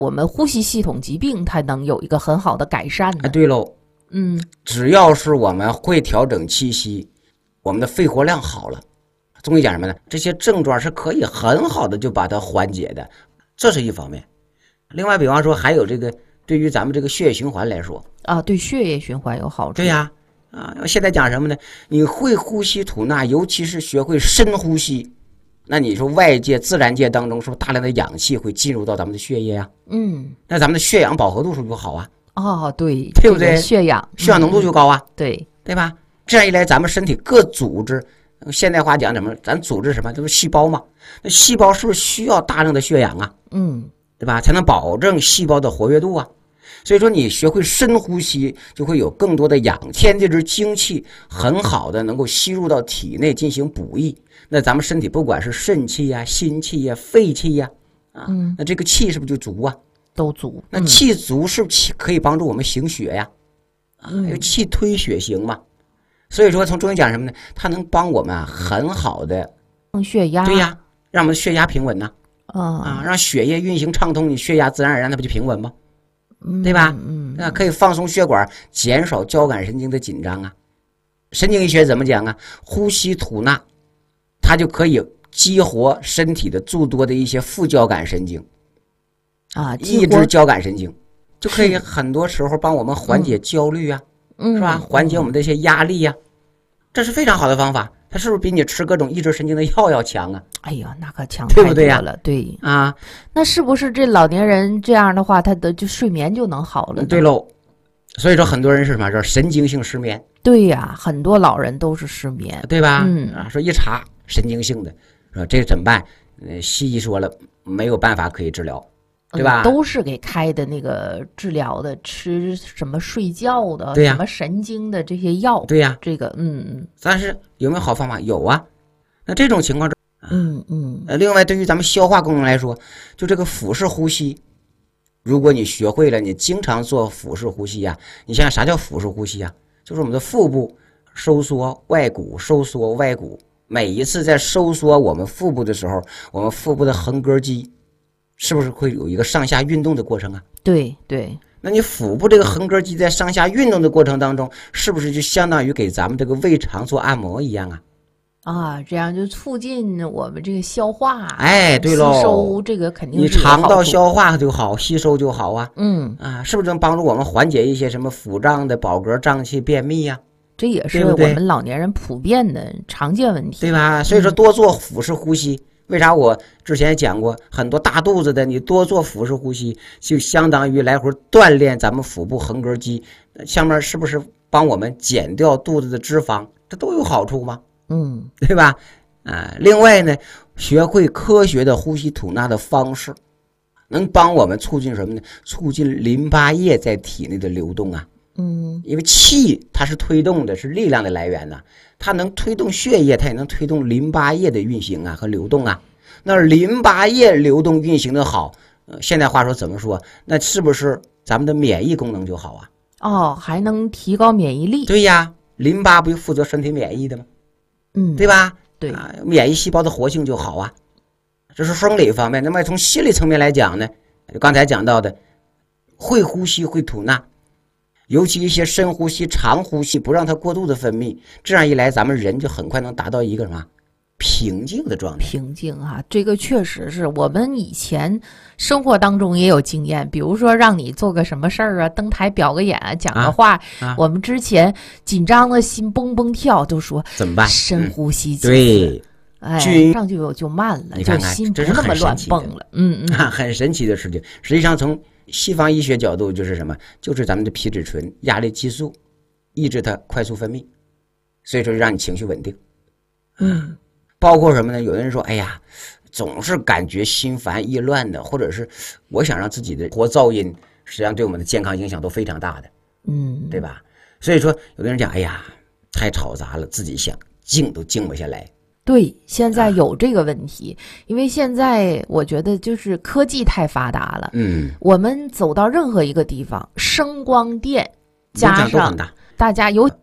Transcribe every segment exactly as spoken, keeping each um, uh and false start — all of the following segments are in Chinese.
我们呼吸系统疾病它能有一个很好的改善呢？ 哎，对喽， 嗯， 只要是我们会调整气息，我们的肺活量好了，中医讲什么呢？这些症状是可以很好的就把它缓解的，这是一方面。另外，比方说还有这个对于咱们这个血液循环来说啊，对血液循环有好处。 对呀，啊，现在讲什么呢？你会呼吸吐纳，尤其是学会深呼吸。那你说外界自然界当中是不是大量的氧气会进入到咱们的血液呀、啊？ 嗯， 那咱们的血氧饱和度是不是就好啊？ 哦，对， 对不对？ 血氧血氧浓度就高啊， 嗯、对对吧？这样一来，咱们身体各组织，现代化讲什么？咱组织什么？这不是细胞嘛？那细胞是不是需要大量的血氧啊？ 嗯， 对吧？才能保证细胞的活跃度啊。所以说，你学会深呼吸，就会有更多的氧天地之精气，很好的能够吸入到体内进行补益。那咱们身体不管是肾气呀、心气呀、肺气呀，啊， 嗯， 那这个气是不是就足啊？ 都足。 那气足是不是可以帮助我们行血呀？啊，有气推血行嘛。所以说，从中医讲什么呢？它能帮我们啊很好的降血压。 对呀，让我们血压平稳呐。 啊啊，让血液运行畅通，你血压自然而然它不就平稳吗？对吧？ 嗯， 那可以放松血管，减少交感神经的紧张啊。神经医学怎么讲啊？呼吸吐纳，它就可以激活身体的诸多的一些副交感神经啊， 抑制交感神经，就可以很多时候帮我们缓解焦虑啊， 嗯、 是吧？缓解我们的一些压力呀、啊，这是非常好的方法。它是不是比你吃各种抑制神经的药要强啊？ 哎呀，那可强对不对呀？对啊， 那是不是这老年人这样的话，他的就睡眠就能好了呢？ 对喽，所以说很多人是什么？这神经性失眠。 对呀，很多老人都是失眠， 对吧？ 嗯啊，说一查神经性的，说这个怎么办？呃，西医说了没有办法可以治疗，对吧？ 嗯、都是给开的那个治疗的，吃什么睡觉的， 对呀， 什么神经的这些药， 对呀， 这个嗯嗯。 但是有没有好方法？有啊。那这种情况， 嗯嗯。 呃，另外对于咱们消化功能来说，就这个腹式呼吸，如果你学会了，你经常做腹式呼吸呀、啊，你想想啥叫腹式呼吸呀、啊？就是我们的腹部收缩外鼓，收缩外鼓。每一次在收缩我们腹部的时候，我们腹部的横膈肌是不是会有一个上下运动的过程啊？ 对对。 那你腹部这个横膈肌在上下运动的过程当中，是不是就相当于给咱们这个胃肠做按摩一样啊？ 啊，这样就促进我们这个消化。 哎，对喽， 吸收这个肯定是你肠道消化就好，吸收就好啊。 嗯啊，是不是能帮助我们缓解一些什么腹胀的、饱嗝、胀气、便秘呀、啊？ 这也是我们老年人普遍的常见问题， 对吧？所以说多做腹式呼吸。嗯、为啥我之前也讲过，很多大肚子的，你多做腹式呼吸，就相当于来回锻炼咱们腹部横膈肌，下面是不是帮我们减掉肚子的脂肪？这都有好处吗？ 嗯， 对吧？啊，另外呢，学会科学的呼吸吐纳的方式，能帮我们促进什么呢？促进淋巴液在体内的流动啊。 嗯， 因为气它是推动的，是力量的来源呐、啊，它能推动血液，它也能推动淋巴液的运行啊和流动啊。那淋巴液流动运行的好，呃，现代话说怎么说？那是不是咱们的免疫功能就好啊？ 哦，还能提高免疫力。 对呀，淋巴不就负责身体免疫的吗？ 嗯， 对吧？ 对、 啊，免疫细胞的活性就好啊。这是生理方面。那么从心理层面来讲呢，就刚才讲到的，会呼吸会吐纳。尤其一些深呼吸、长呼吸，不让它过度的分泌，这样一来，咱们人就很快能达到一个什么平静的状态。 平静啊，这个确实是我们以前生活当中也有经验，比如说让你做个什么事儿啊，登台表个演啊，讲个话， 啊啊、 我们之前紧张的心蹦蹦跳，都说怎么办？ 深呼吸几次， 嗯、对， 哎，上就就慢了， 你看看就心不那么乱蹦了。嗯嗯、 啊，很神奇的事情。实际上从西方医学角度就是什么？就是咱们的皮质醇、压力激素，抑制它快速分泌，所以说让你情绪稳定。 嗯， 包括什么呢？有的人说，哎呀，总是感觉心烦意乱的，或者是我想让自己的活噪音，实际上对我们的健康影响都非常大的。 嗯， 对吧？所以说，有的人讲，哎呀，太吵杂了，自己想静都静不下来。 对，现在有这个问题，啊、因为现在我觉得就是科技太发达了， 嗯， 我们走到任何一个地方，声光电加上大家有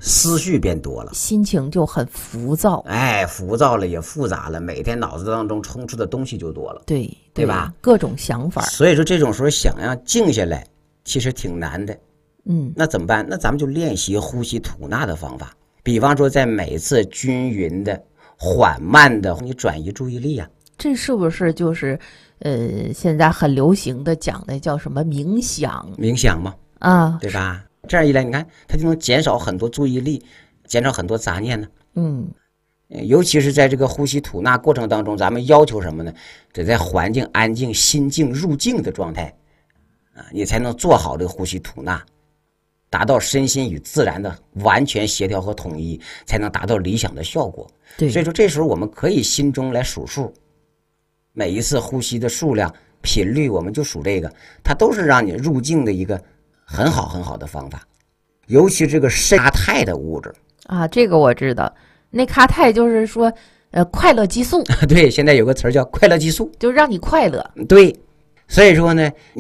思绪变多了， 心情就很浮躁， 哎，浮躁了也复杂了，每天脑子当中充斥的东西就多了， 对对吧？ 各种想法。 所以说这种时候想要静下来，其实挺难的。 嗯， 那怎么办？那咱们就练习呼吸吐纳的方法，比方说在每次均匀的、缓慢的，你转移注意力啊。 这是不是就是呃现在很流行的讲的叫什么冥想？ 冥想嘛， 啊， 对吧？这样一来，你看它就能减少很多注意力，减少很多杂念呢。 嗯， 尤其是在这个呼吸吐纳过程当中，咱们要求什么呢？得在环境安静、心静入静的状态啊，你才能做好这个呼吸吐纳，达到身心与自然的完全协调和统一，才能达到理想的效果。 对， 所以说这时候我们可以心中来数数，每一次呼吸的数量、频率，我们就数这个，它都是让你入静的一个很好很好的方法。尤其这个肾咖肽的物质啊，这个我知道。那咖肽就是说，呃，快乐激素。 对，现在有个词儿叫快乐激素， 就让你快乐。 对，所以说呢，